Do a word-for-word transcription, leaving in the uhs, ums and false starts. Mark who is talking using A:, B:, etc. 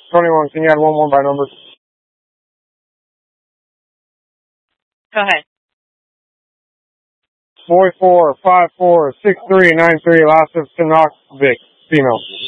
A: twenty-one, can you add one more by number?
B: Go ahead.
A: four four five four six three nine three, last of Sinovic, female.